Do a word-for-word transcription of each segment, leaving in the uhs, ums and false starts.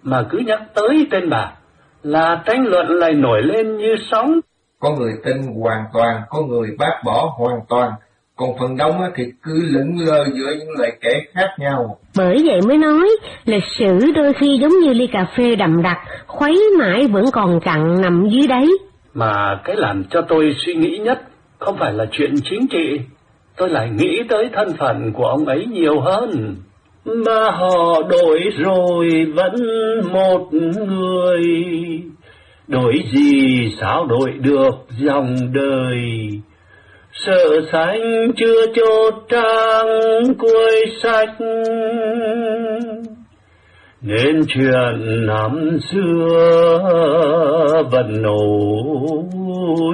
mà cứ nhắc tới tên bà là tranh luận lại nổi lên như sóng. Có người tin hoàn toàn, có người bác bỏ hoàn toàn, còn phần đông thì cứ lững lờ giữa những lời kể khác nhau. Bởi vậy mới nói, lịch sử đôi khi giống như ly cà phê đậm đặc, khuấy mãi vẫn còn cặn nằm dưới đáy. Mà cái làm cho tôi suy nghĩ nhất không phải là chuyện chính trị, tôi lại nghĩ tới thân phận của ông ấy nhiều hơn. Mà họ đổi rồi vẫn một người, đổi gì sao đổi được dòng đời. Sợ xanh chưa chốt trang cuối sách, nên chuyện năm xưa vẫn nổi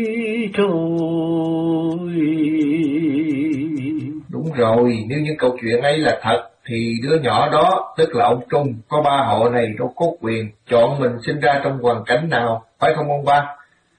trôi. Đúng rồi, nếu những câu chuyện ấy là thật, thì đứa nhỏ đó, tức là ông Trung, có ba hộ này đâu có quyền chọn mình sinh ra trong hoàn cảnh nào, phải không ông ba?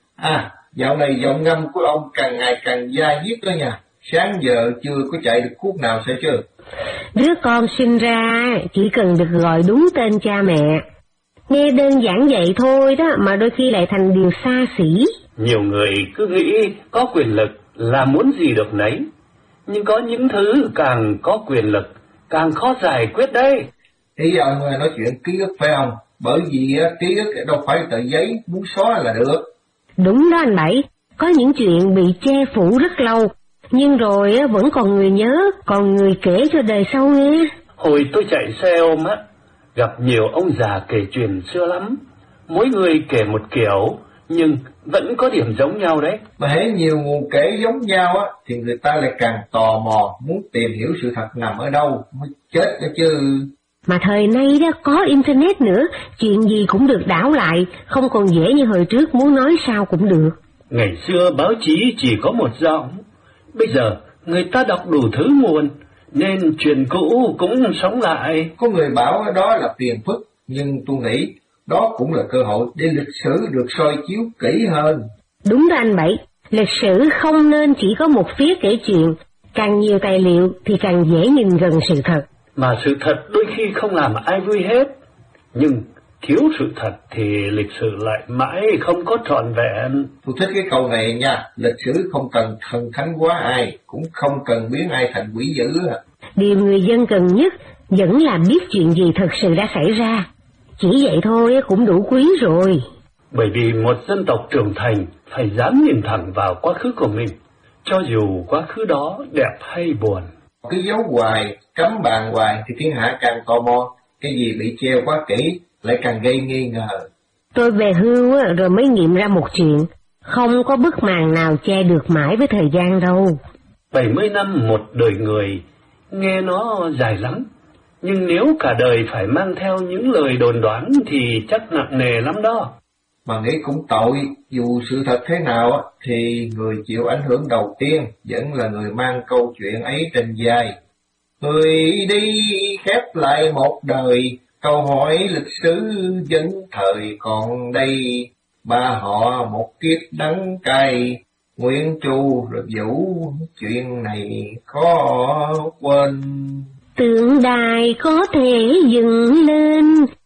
À, dạo này giọng ngâm của ông càng ngày càng dai diết đó nha, sáng giờ chưa có chạy được khúc nào sẽ chưa? Đứa con sinh ra chỉ cần được gọi đúng tên cha mẹ. Nghe đơn giản vậy thôi đó mà đôi khi lại thành điều xa xỉ. Nhiều người cứ nghĩ có quyền lực là muốn gì được nấy, nhưng có những thứ càng có quyền lực càng khó giải quyết đấy. Ý ông nói chuyện ký ức phải không? Bởi vì ký ức đâu phải tờ giấy, muốn xóa là được. Đúng đó anh Bảy, có những chuyện bị che phủ rất lâu, nhưng rồi vẫn còn người nhớ, còn người kể cho đời sau nghe. Hồi tôi chạy xe ôm á, gặp nhiều ông già kể chuyện xưa lắm, mỗi người kể một kiểu, nhưng vẫn có điểm giống nhau đấy. Mà hễ nhiều nguồn kể giống nhau á, thì người ta lại càng tò mò, muốn tìm hiểu sự thật nằm ở đâu, mới chết đó chứ. Mà thời nay đó có internet nữa, chuyện gì cũng được đảo lại, không còn dễ như hồi trước muốn nói sao cũng được. Ngày xưa báo chí chỉ có một giọng, bây giờ người ta đọc đủ thứ nguồn, nên chuyện cũ cũng sống lại. Có người bảo đó là phiền phức, nhưng tôi nghĩ đó cũng là cơ hội để lịch sử được soi chiếu kỹ hơn. Đúng đó anh Bảy, lịch sử không nên chỉ có một phía kể chuyện, càng nhiều tài liệu thì càng dễ nhìn gần sự thật. Mà sự thật đôi khi không làm ai vui hết, nhưng thiếu sự thật thì lịch sử lại mãi không có trọn vẹn. Tôi thích cái câu này nha, lịch sử không cần thần thánh quá ai, cũng không cần biến ai thành quỷ dữ. Điều người dân cần nhất vẫn là biết chuyện gì thật sự đã xảy ra. Chỉ vậy thôi cũng đủ quý rồi. Bởi vì một dân tộc trưởng thành phải dám nhìn thẳng vào quá khứ của mình, cho dù quá khứ đó đẹp hay buồn. Cứ giấu hoài, cấm bàn hoài thì thiên hạ càng tò mò, cái gì bị che quá kỹ lại càng gây nghi ngờ. Tôi về hưu rồi mới nghiệm ra một chuyện, không có bức màn nào che được mãi với thời gian đâu. bảy mươi năm một đời người, nghe nó dài lắm, nhưng nếu cả đời phải mang theo những lời đồn đoán thì chắc nặng nề lắm đó. Mà nghĩ cũng tội, dù sự thật thế nào thì người chịu ảnh hưởng đầu tiên vẫn là người mang câu chuyện ấy trên vai. Người đi khép lại một đời, câu hỏi lịch sử vẫn thời còn đây. Ba họ một kiếp đắng cay, Nguyễn Chu rồi Vũ, chuyện này khó quên. Tượng đài có thể dựng lên,